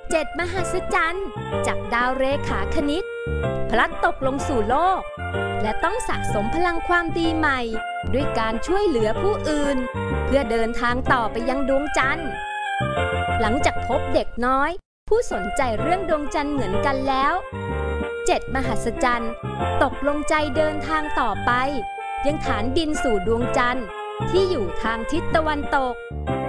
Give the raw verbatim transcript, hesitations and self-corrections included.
เจ็ดมหัศจรรย์จากดาวเรขาคณิตพลัดตกลงสู่โลกและต้องสะสมพลังความดีใหม่ด้วยการช่วยเหลือผู้อื่นเพื่อเดินทางต่อไปยังดวงจันทร์หลังจากพบเด็กน้อยผู้สนใจเรื่องดวงจันทร์เหมือนกันแล้วเจ็ดมหัศจรรย์ตกลงใจเดินทางต่อไปยังฐานบินสู่ดวงจันทร์ที่อยู่ทางทิศตะวันตก